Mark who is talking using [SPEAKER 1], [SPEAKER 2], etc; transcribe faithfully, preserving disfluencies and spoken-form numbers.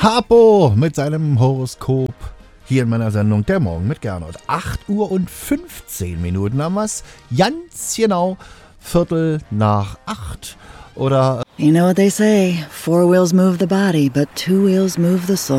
[SPEAKER 1] Harpo mit seinem Horoskop hier in meiner Sendung Der Morgen mit Gernot. acht Uhr und fünfzehn Minuten haben wir's. Ganz genau Viertel nach acht. Oder
[SPEAKER 2] You know what they say, four wheels move the body, but two wheels move the soul.